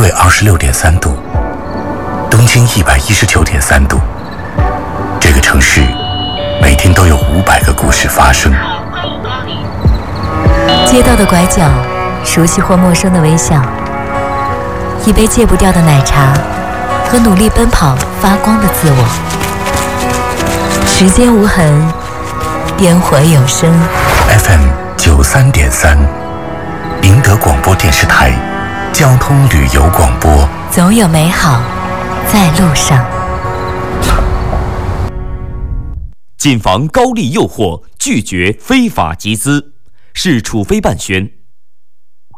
为26.3度，东经119.3度。这个城市每天都有500个故事发生。 街道的拐角，熟悉或陌生的微笑，一杯戒不掉的奶茶和努力奔跑发光的自我。时间无痕，烟火有声。 FM 93.3，宁德广播电视台交通旅游广播。 总有美好在路上。 谨防高利诱惑，拒绝非法集资。市处非办宣。